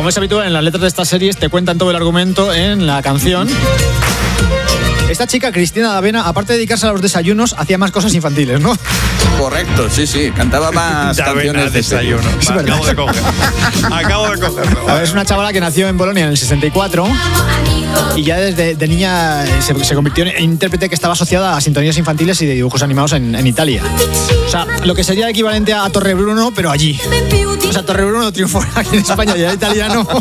como es habitual en las letras de estas series, te cuentan todo el argumento en la canción. Esta chica, Cristina D'Avena, aparte de dedicarse a los desayunos, hacía más cosas infantiles, ¿no? Correcto, sí. Cantaba más canciones de desayuno. Acabo de cogerlo. A ver, es una chavala que nació en Bolonia en el 64 y ya desde de niña se convirtió en intérprete que estaba asociada a sintonías infantiles y de dibujos animados en Italia. O sea, lo que sería equivalente a Torrebruno, pero allí. O sea, Torrebruno triunfó aquí en España y era italiano.